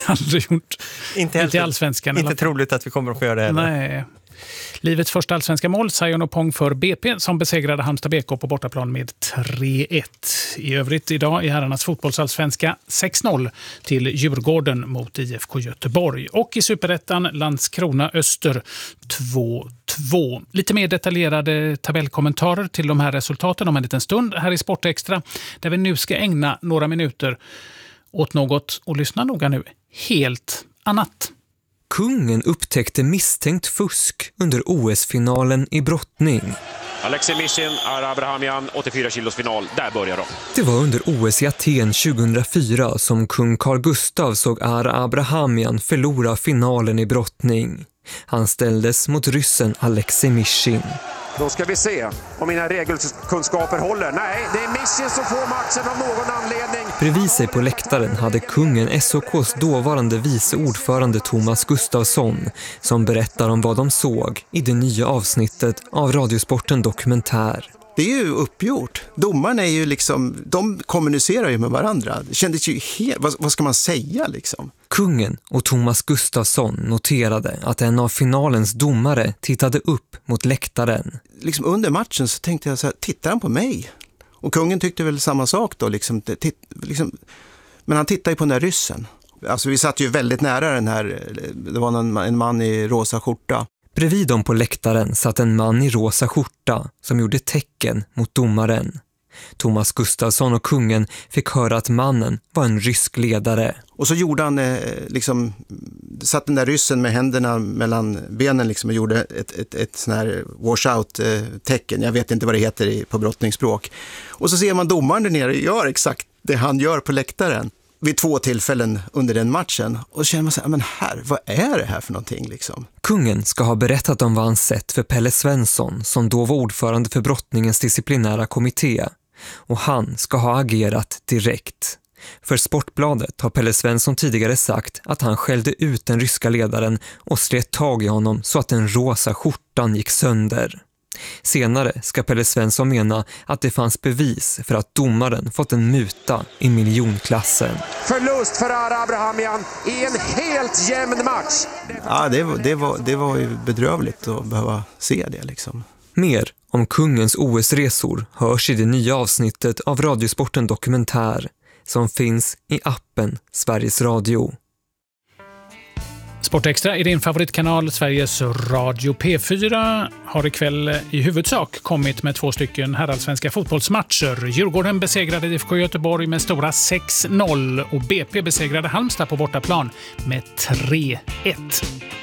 aldrig gjort. Inte i allsvenskan. Inte troligt att vi kommer att få göra det heller. Nej. Livets första allsvenska mål, Sion Opong för BP, som besegrade Halmstad BK på bortaplan med 3-1. I övrigt idag i herrarnas fotbollsallsvenska 6-0 till Djurgården mot IFK Göteborg. Och i Superettan Landskrona Öster 2-2. Lite mer detaljerade tabellkommentarer till de här resultaten om en liten stund här i Sportextra, där vi nu ska ägna några minuter åt något, och lyssna noga nu, helt annat. Kungen upptäckte misstänkt fusk under OS-finalen i brottning. Alexei Mishin, Ara Abrahamian, 84 kilos final. Där börjar de. Det var under OS i Aten 2004 som kung Carl Gustaf såg Ara Abrahamian förlora finalen i brottning. Han ställdes mot ryssen Alexei Mishin. Då ska vi se om mina regelkunskaper håller. Nej, det är Mishin som får matchen av någon anledning. Bredvid sig på läktaren hade kungen SOKs dåvarande vice ordförande Thomas Gustafsson, som berättar om vad de såg i det nya avsnittet av Radiosporten Dokumentär. Det är ju uppgjort. Domarna är ju liksom, de kommunicerar ju med varandra. Det kändes ju helt, vad ska man säga liksom? Kungen och Thomas Gustafsson noterade att en av finalens domare tittade upp mot läktaren. Liksom under matchen så tänkte jag så här, tittar han på mig? Och kungen tyckte väl samma sak då, liksom, men han tittade ju på den där ryssen. Alltså vi satt ju väldigt nära den här, det var en man i rosa skjorta. Bredvid dem på läktaren satt en man i rosa skjorta som gjorde tecken mot domaren. Thomas Gustafsson och kungen fick höra att mannen var en rysk ledare. Och så gjorde han liksom, satt den där ryssen med händerna mellan benen liksom och gjorde ett sån här washout-tecken. Jag vet inte vad det heter på brottningsspråk. Och så ser man domaren där nere gör exakt det han gör på läktaren vid 2 tillfällen under den matchen. Och känner man så här, men vad är det här för någonting liksom? Kungen ska ha berättat om vad han sett för Pelle Svensson, som då var ordförande för brottningens disciplinära kommitté. Och han ska ha agerat direkt. För Sportbladet har Pelle Svensson tidigare sagt att han skällde ut den ryska ledaren och slet tag i honom så att den rosa skjortan gick sönder. Senare ska Pelle Svensson mena att det fanns bevis för att domaren fått en muta i miljonklassen. Förlust för Ara Abrahamian i en helt jämn match. Ja, det var ju bedrövligt att behöva se det liksom. Mer om kungens OS-resor hörs i det nya avsnittet av Radiosporten Dokumentär, som finns i appen Sveriges Radio. Sportextra i din favoritkanal Sveriges Radio P4 har ikväll i huvudsak kommit med 2 stycken herrallsvenska fotbollsmatcher. Djurgården besegrade IFK Göteborg med stora 6-0 och BP besegrade Halmstad på bortaplan med 3-1.